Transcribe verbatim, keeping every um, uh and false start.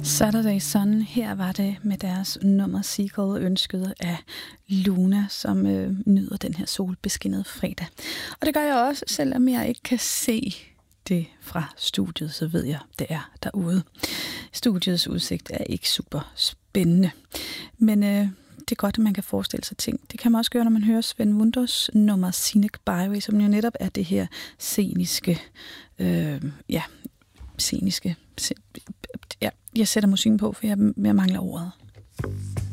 Saturday Sun, her var det med deres nummer Seagull, ønsket af Luna, som øh, nyder den her solbeskinnede fredag. Og det gør jeg også, selvom jeg ikke kan se det fra studiet, så ved jeg, det er derude. Studiets udsigt er ikke super spændende, men øh, det er godt, at man kan forestille sig ting. Det kan man også gøre, når man hører Sven Wunders nummer Scenic Byway, som jo netop er det her sceniske, øh, ja, sceniske, ja, jeg sætter musikken på, for jeg, jeg mangler ordet.